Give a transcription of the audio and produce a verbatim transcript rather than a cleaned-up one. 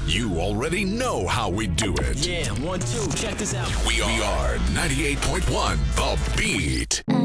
You already know how we do it. Yeah, one, two, check this out. We are, we are ninety-eight point one The Beat.